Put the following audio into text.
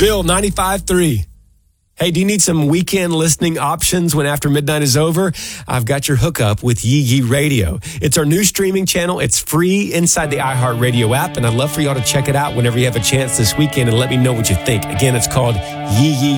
Bill, 95.3. Hey, do you need some weekend listening options when after midnight is over? I've got your hookup with Yee Yee Radio. It's our new streaming channel. It's free inside the iHeartRadio app, and I'd love for y'all to check it out whenever you have a chance this weekend and let me know what you think. Again, it's called Yee Yee